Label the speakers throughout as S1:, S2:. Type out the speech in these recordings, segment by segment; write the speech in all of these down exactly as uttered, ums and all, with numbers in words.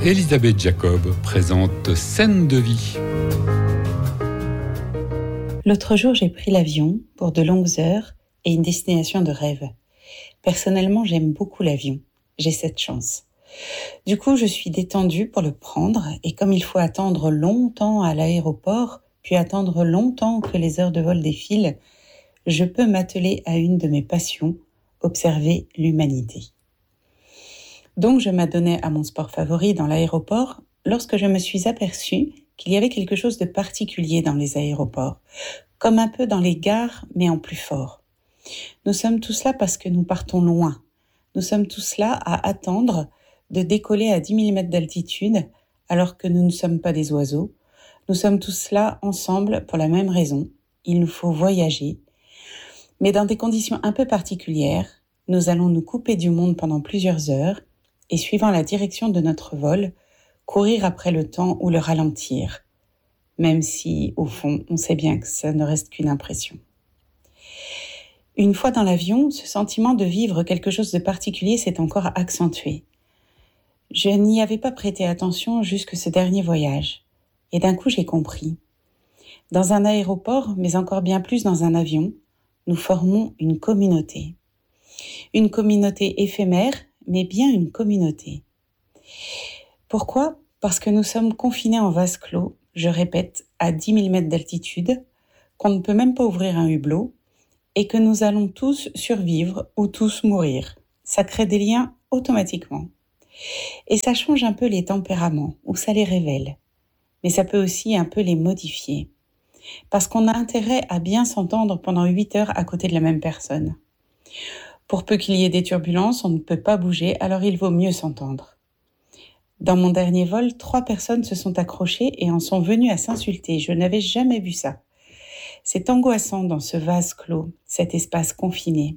S1: Elisabeth Jacob présente Scène de vie.
S2: L'autre jour, j'ai pris l'avion pour de longues heures et une destination de rêve. Personnellement, j'aime beaucoup l'avion. J'ai cette chance. Du coup, je suis détendue pour le prendre et comme il faut attendre longtemps à l'aéroport, puis attendre longtemps que les heures de vol défilent, je peux m'atteler à une de mes passions, observer l'humanité. Donc, je m'adonnais à mon sport favori dans l'aéroport lorsque je me suis aperçue qu'il y avait quelque chose de particulier dans les aéroports, comme un peu dans les gares, mais en plus fort. Nous sommes tous là parce que nous partons loin. Nous sommes tous là à attendre de décoller à dix mille mètres d'altitude, alors que nous ne sommes pas des oiseaux. Nous sommes tous là ensemble pour la même raison. Il nous faut voyager. Mais dans des conditions un peu particulières, nous allons nous couper du monde pendant plusieurs heures et suivant la direction de notre vol, courir après le temps ou le ralentir, même si, au fond, on sait bien que ça ne reste qu'une impression. Une fois dans l'avion, ce sentiment de vivre quelque chose de particulier s'est encore accentué. Je n'y avais pas prêté attention jusque ce dernier voyage, et d'un coup j'ai compris. Dans un aéroport, mais encore bien plus dans un avion, nous formons une communauté. Une communauté éphémère, mais bien une communauté. Pourquoi ? Parce que nous sommes confinés en vase clos, je répète, à dix mille mètres d'altitude, qu'on ne peut même pas ouvrir un hublot, et que nous allons tous survivre ou tous mourir. Ça crée des liens automatiquement. Et ça change un peu les tempéraments, ou ça les révèle. Mais ça peut aussi un peu les modifier. Parce qu'on a intérêt à bien s'entendre pendant huit heures à côté de la même personne. Pour peu qu'il y ait des turbulences, on ne peut pas bouger, alors il vaut mieux s'entendre. Dans mon dernier vol, trois personnes se sont accrochées et en sont venues à s'insulter. Je n'avais jamais vu ça. C'est angoissant dans ce vase clos, cet espace confiné.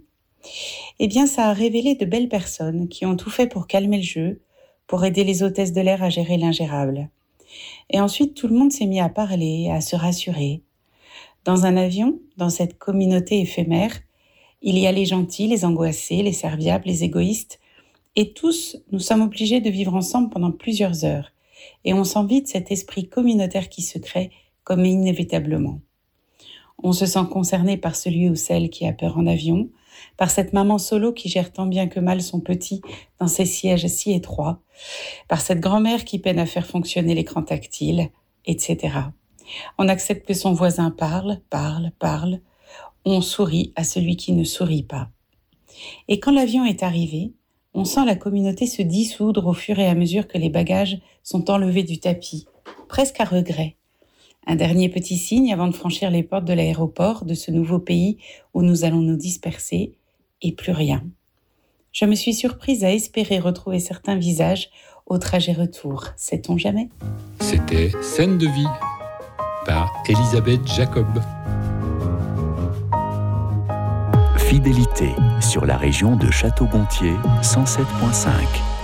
S2: Eh bien, ça a révélé de belles personnes qui ont tout fait pour calmer le jeu, pour aider les hôtesses de l'air à gérer l'ingérable. Et ensuite, tout le monde s'est mis à parler, à se rassurer. Dans un avion, dans cette communauté éphémère, il y a les gentils, les angoissés, les serviables, les égoïstes, et tous, nous sommes obligés de vivre ensemble pendant plusieurs heures, et on sent vite cet esprit communautaire qui se crée comme inévitablement. On se sent concerné par celui ou celle qui a peur en avion, par cette maman solo qui gère tant bien que mal son petit dans ses sièges si étroits, par cette grand-mère qui peine à faire fonctionner l'écran tactile, et cetera. On accepte que son voisin parle, parle, parle. On sourit à celui qui ne sourit pas. Et quand l'avion est arrivé, on sent la communauté se dissoudre au fur et à mesure que les bagages sont enlevés du tapis, presque à regret. Un dernier petit signe avant de franchir les portes de l'aéroport de ce nouveau pays où nous allons nous disperser, et plus rien. Je me suis surprise à espérer retrouver certains visages au trajet retour. Sait-on jamais ?
S1: C'était Scène de vie par Elisabeth Jacob.
S3: Fidélité sur la région de Château-Gontier cent sept virgule cinq.